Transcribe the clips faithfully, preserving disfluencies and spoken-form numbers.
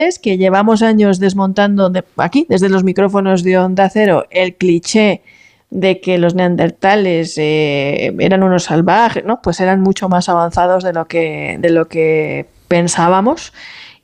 que llevamos años desmontando de, aquí, desde los micrófonos de Onda Cero, el cliché de que los neandertales eh, eran unos salvajes, ¿no? Pues eran mucho más avanzados de lo que, de lo que pensábamos.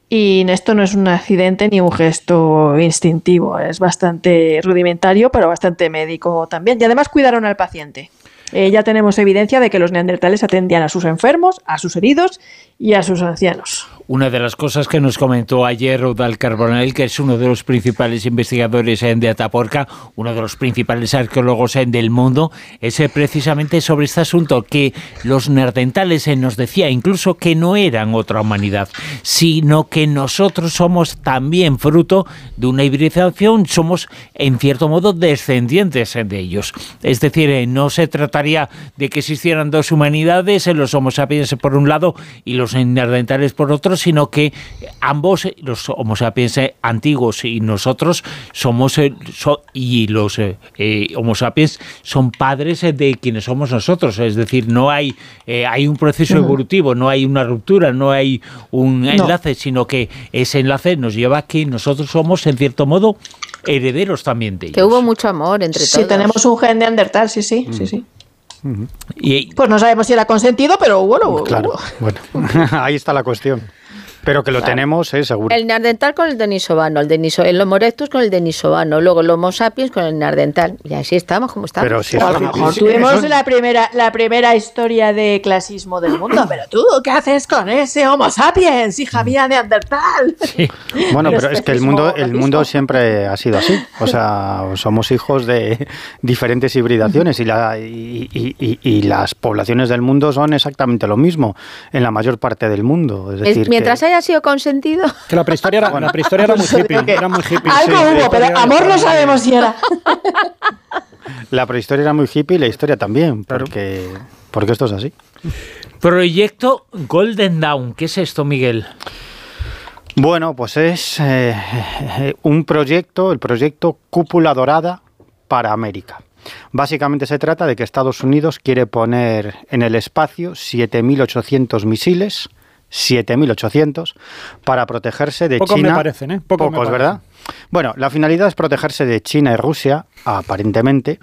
Y esto no es un accidente ni un gesto instintivo, es bastante rudimentario, pero bastante médico también. Y además cuidaron al paciente. Eh, ya tenemos evidencia de que los neandertales atendían a sus enfermos, a sus heridos y a sus ancianos. Una de las cosas que nos comentó ayer Eudald Carbonell, que es uno de los principales investigadores de Atapuerca, uno de los principales arqueólogos del mundo, es precisamente sobre este asunto, que los neandertales nos decía incluso que no eran otra humanidad, sino que nosotros somos también fruto de una hibridación, somos en cierto modo descendientes de ellos. Es decir, no se trataría de que existieran dos humanidades, los Homo sapiens por un lado y los neandertales por otro, sino que ambos, los Homo sapiens antiguos y nosotros, somos eh, so, y los eh, eh, Homo sapiens son padres de quienes somos nosotros. Es decir, no hay, eh, hay un proceso evolutivo, no hay una ruptura, no hay un enlace, no. Sino que ese enlace nos lleva a que nosotros somos, en cierto modo, herederos también de ellos. Que hubo mucho amor entre sí, todos. Sí, tenemos un gen neandertal, sí, sí, mm. sí, sí. Uh-huh. Y, pues no sabemos si era consentido, pero bueno. Claro, bueno, ahí está la cuestión. Pero que lo claro. tenemos, eh, seguro. El neandertal con el denisovano, el, deniso, el Homo erectus con el denisovano, luego el Homo sapiens con el neandertal. Y así estamos como estamos. Pero si a lo mejor sí, tuvimos eso... la primera la primera historia de clasismo del mundo. Pero tú, ¿qué haces con ese Homo sapiens, hija mía, neandertal? Sí. Bueno, pero es que el mundo, el mundo siempre ha sido así. O sea, somos hijos de diferentes hibridaciones y, la, y, y, y, y las poblaciones del mundo son exactamente lo mismo en la mayor parte del mundo. Es decir, mientras que... haya sido consentido. Que la prehistoria era, bueno, la prehistoria era muy hippie, era muy hippie. Algo sí, hubo, pero amor no sabemos si era. La prehistoria era muy hippie y la historia también, porque, porque esto es así. Proyecto Golden Dawn, ¿qué es esto, Miguel? Bueno, pues es eh, un proyecto, el proyecto Cúpula Dorada para América. Básicamente se trata de que Estados Unidos quiere poner en el espacio siete mil ochocientos misiles, siete mil ochocientos, para protegerse de Pocos China. Me parecen, ¿eh? Pocos, Pocos, me ¿verdad? Bueno, la finalidad es protegerse de China y Rusia, aparentemente,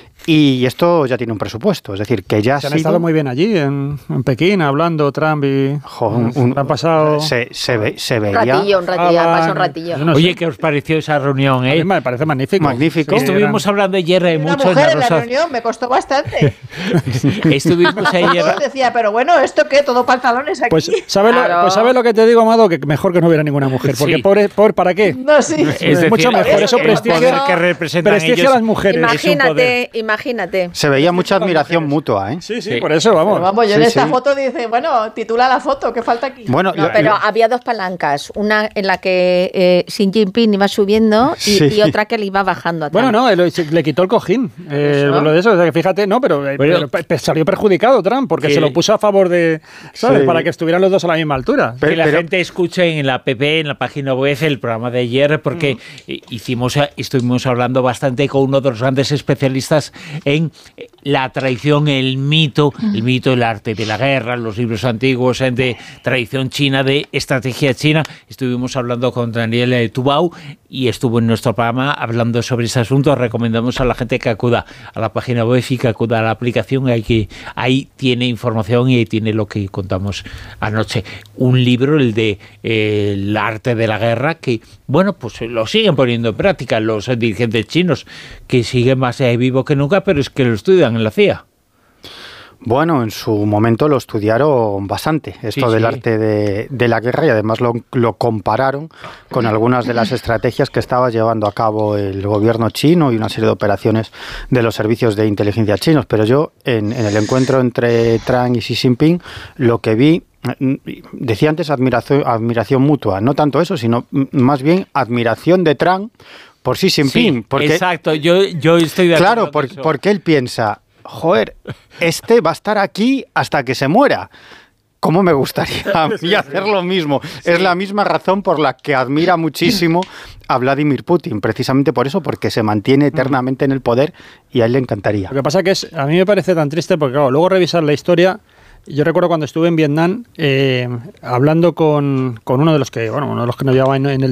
y esto ya tiene un presupuesto, es decir, que ya se ha han sido... estado muy bien allí, en, en Pekín, hablando Trump y... Jo, un, un, han pasado... Se, se, ve, se veía... Ratillo, un ratillo, ah, pasó un ratillo. No Oye, sé. ¿qué os pareció esa reunión? Eh? A mí me parece magnífico. Magnífico. Sí, estuvimos eran... hablando ayer eh, mucho mujer en la, en la reunión, me costó bastante. Estuvimos ayer... Yo decía, pero bueno, ¿esto qué? ¿Todo pantalones aquí? Pues ¿sabes claro. lo, pues ¿sabe lo que te digo, Amado? Que mejor que no hubiera ninguna mujer. Porque sí. por, por, ¿para qué? No, sí. Es decir, mucho mejor. Eso prestigia, que representan prestigia ellos, a las mujeres. Imagínate, imagínate. Se veía mucha admiración mutua, ¿eh? Sí, sí, sí, por eso, vamos. Pero vamos, yo sí, en esta sí. foto dice, bueno, titula la foto, ¿qué falta aquí? Bueno, no, lo, pero lo... había dos palancas, una en la que eh, Xi Jinping iba subiendo y, sí. y otra que le iba bajando atrás. Bueno, no, él, le quitó el cojín. Eh, lo de eso, o sea, que fíjate, no, pero, pero, pero salió perjudicado Trump porque sí. se lo puso a favor de, ¿sabes? Sí. Para que estuvieran los dos a la misma altura. Pero, que la pero... gente escuche en la P P, en la página web, el programa de ayer, porque mm. hicimos, estuvimos hablando bastante con uno de los grandes especialistas en la tradición, el mito, mm. el mito, el arte de la guerra, los libros antiguos de tradición china, de estrategia china. Estuvimos hablando con Daniel Tubau y estuvo en nuestro programa hablando sobre ese asunto. Recomendamos a la gente que acuda a la página web y que acuda a la aplicación. Ahí, que, ahí tiene información y ahí tiene lo que contamos anoche. Un libro, el de eh, el arte de la guerra, que, bueno, pues lo siguen poniendo en práctica los dirigentes chinos, que siguen más eh, vivo que nunca, pero es que lo estudian en la C I A. Bueno, en su momento lo estudiaron bastante, esto sí, del sí. arte de, de la guerra, y además lo, lo compararon con algunas de las estrategias que estaba llevando a cabo el gobierno chino y una serie de operaciones de los servicios de inteligencia chinos. Pero yo, en, en el encuentro entre Trump y Xi Jinping, lo que vi, decía antes admiración, admiración mutua, no tanto eso, sino más bien admiración de Trump por Xi Jinping. Sí, porque, exacto, yo, yo estoy de acuerdo. Claro, por, porque él piensa... Joder, este va a estar aquí hasta que se muera. ¿Cómo me gustaría a mí hacer lo mismo? Sí. Es la misma razón por la que admira muchísimo a Vladimir Putin, precisamente por eso, porque se mantiene eternamente en el poder y a él le encantaría. Lo que pasa que es, a mí me parece tan triste porque, claro, luego revisar la historia Yo recuerdo cuando estuve en Vietnam, eh, hablando con, con uno de los que, bueno, uno de los que nos llevaba en, en el